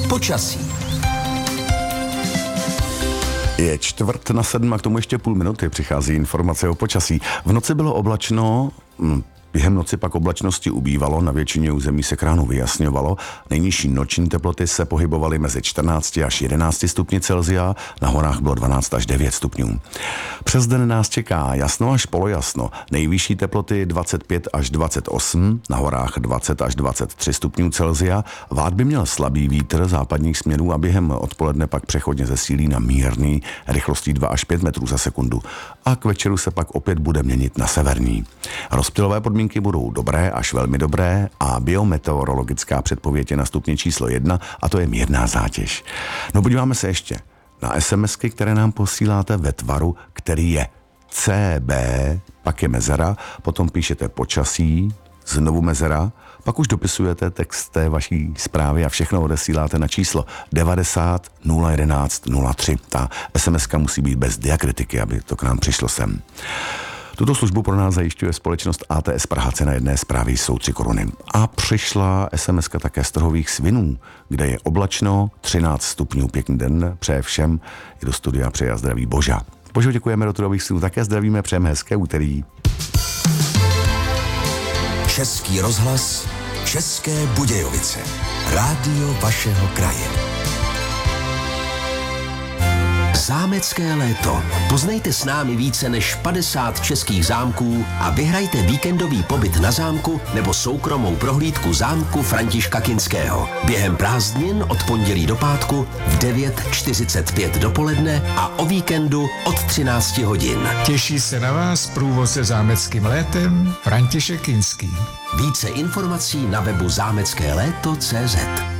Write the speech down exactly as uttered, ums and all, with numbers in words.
Počasí. Je čtvrt na sedm a k tomu ještě půl minuty přichází informace o počasí. V noci bylo oblačno, během noci pak oblačnosti ubývalo, na většině území se k ránu vyjasňovalo. Nejnižší noční teploty se pohybovaly mezi čtrnácti až jedenácti stupni Celsia, na horách bylo dvanáct až devět stupňů. Přes den nás čeká jasno až polojasno, nejvyšší teploty dvacet pět až dvacet osm, na horách dvacet až dvacet tři stupňů Celsia. Vád by měl slabý vítr západních směrů a během odpoledne pak přechodně zesílí na mírný rychlostí dva až pět metrů za sekundu. A k večeru se pak opět bude měnit na severní. Rozptylové podmínky budou dobré až velmi dobré a biometeorologická předpověď je na stupni číslo jedna a to je mírná zátěž. No podíváme se ještě na SMSky, které nám posíláte ve tvaru, který je C B, pak je mezera, potom píšete počasí, znovu mezera, pak už dopisujete text té vaší zprávy a všechno odesíláte na číslo devadesát nula jedenáct nula tři. Ta SMSka musí být bez diakritiky, aby to k nám přišlo sem. Tuto službu pro nás zajišťuje společnost A T S Praha, cena jedné zprávy jsou tři koruny. A přišla SMSka také z Trhových Svinů, kde je oblačno, třináct stupňů, pěkný den, přeje všem, i do studia přeje a zdraví Boža. Božo, děkujeme, do Trhových Svinů také zdravíme, přejeme hezké úterý. Český rozhlas, České Budějovice, rádio vašeho kraje. Zámecké léto. Poznejte s námi více než padesát českých zámků a vyhrajte víkendový pobyt na zámku nebo soukromou prohlídku zámku Františka Kinského. Během prázdnin od pondělí do pátku v devět čtyřicet pět dopoledne a o víkendu od třináct hodin. Těší se na vás průvodce zámeckým létem František Kinský. Více informací na webu zámecké léto tečka cé zet.